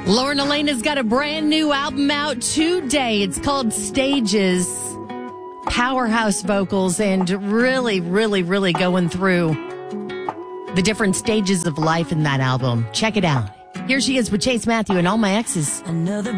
Lauren Elena's got a brand new album out today. It's called Stages. Powerhouse vocals and really going through the different stages of life in that album. Check it out. Here she is with Chase Matthew and All My Exes. Another